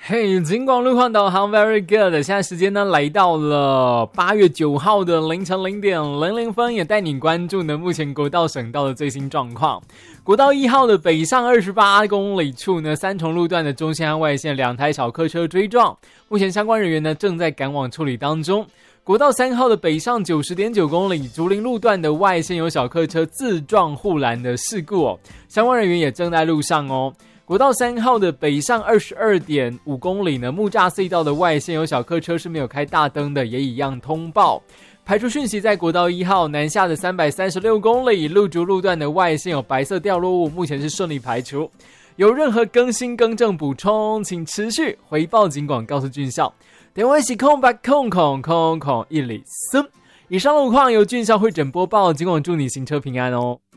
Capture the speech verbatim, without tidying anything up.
嘿，警广路况导航 very good。现在时间呢来到了八月九号的凌晨零点零零分，也带你关注呢目前国道省道的最新状况。国道一号的北上二十八公里处呢，三重路段的中线和外线两台小客车追撞，目前相关人员呢正在赶往处理当中。国道三号的北上九十点九公里，竹林路段的外线有小客车自撞护栏的事故哦，相关人员也正在路上哦。国道三号的北上二十二点五公里呢，木栅隧道的外线有小客车是没有开大灯的，也一样通报。排除讯息，在国道一号南下的三百三十六公里，路竹路段的外线有白色掉落物，目前是顺利排除。有任何更新更正补充，请持续回报警广告诉军校。电话是空八空空空空一零四。以上路况由军校会诊播报，警广祝你行车平安哦。